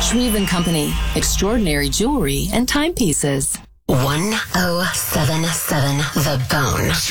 Shreve & Company, extraordinary jewelry and timepieces. 1077 The Bone.